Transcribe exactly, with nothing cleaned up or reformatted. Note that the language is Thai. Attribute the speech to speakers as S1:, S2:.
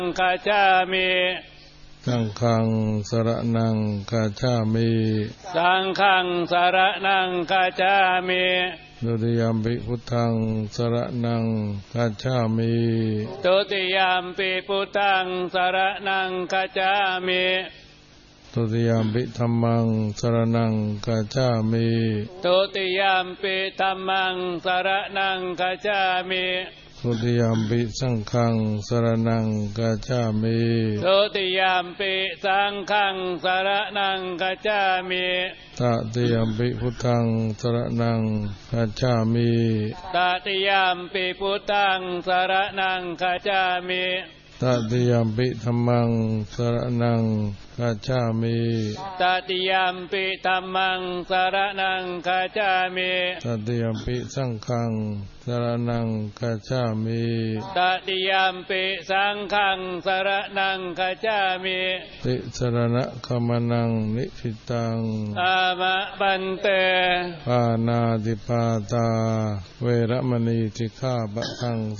S1: คัจฉามิ
S2: สังฆังสรณังคัจฉามิ
S1: สังฆังสรณังคัจฉามิ
S2: ตุติยมปิพุทธังสรณังคัจฉามิ
S1: ตุติยมปิพุทธังสรณังคัจฉามิ
S2: ตุติยมปิธัมมังสรณังคัจฉามิ
S1: ตุติยมปิธัมมังสรณังคัจฉามิ
S2: ตุติยมปิสังฆังสรณังคัจฉามิ
S1: ตุติยมปิสังฆังสรณังคัจฉามิ
S2: ตติยมปิพุทธังสรณังคัจฉามิ
S1: ตติยมปิพุทธังสรณังคัจฉามิ
S2: ตติยมปิธัมมังสรณังคัจฉามิ
S1: ตติยมปิธัมมังสรณังคัจฉามิ
S2: ตติยมปิสังฆังสรณังคัจฉามิ
S1: ตติยมปิสังฆังสรณังคัจฉามิ
S2: ติสรณะคัมนังนิพิตัง
S1: อามะปันเต
S2: ปานาติปาตาเวรมณีสิกขาปะทัง